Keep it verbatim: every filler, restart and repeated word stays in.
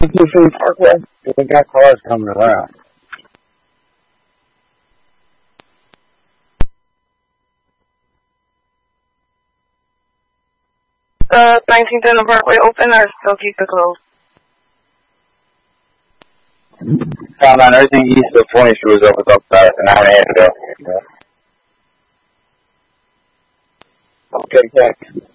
fifty Food Parkway? We got cars coming around. Uh, nineteenth and the Parkway open or still keep it closed? Found out everything east of twentieth Street was open about an hour and a half ago. Okay, thanks.